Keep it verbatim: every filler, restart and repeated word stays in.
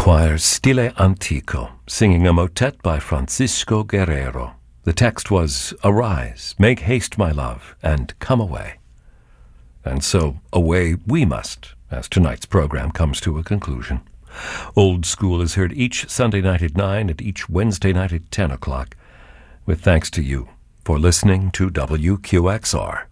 choir Stile Antico, singing a motet by Francisco Guerrero. The text was, "Arise, make haste, my love, and come away." And so away we must, as tonight's program comes to a conclusion. Old School is heard each Sunday night at nine and each Wednesday night at ten o'clock, with thanks to you for listening to W Q X R.